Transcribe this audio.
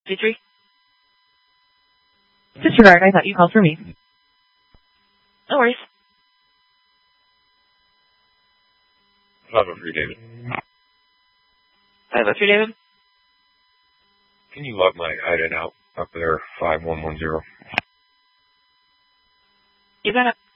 C3? Disregard, I thought you called for me. No worries. 503, David. 503, David? Can you log my IDEN out up there, 5110? You got it.